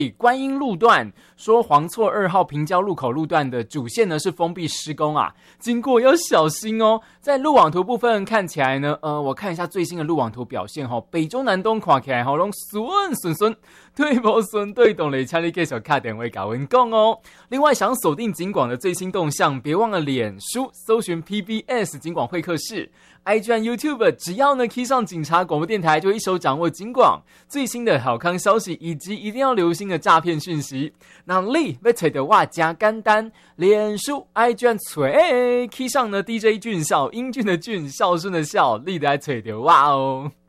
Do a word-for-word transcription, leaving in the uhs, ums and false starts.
观音路段说黄错二号平交路口路段的主线呢是封闭施工啊，经过要小心哦。在路网图部分看起来呢，呃，我看一下最新的路网图表现哈、哦，北中南东看起来好拢顺顺顺，对不顺对动嘞，请你继续打电话跟我们讲哦。另外，想锁定警广的最新动向，别忘了脸书搜寻 P B S 警广会客室。I G 和 YouTube 只要呢 key 上警察广播电台，就一手掌握警广最新的好康消息，以及一定要留心的诈骗讯息。那你要找到我加简单，脸书 I G 找 key 上呢 D J 俊孝，英俊的俊，孝顺的孝，你就来找到我哦。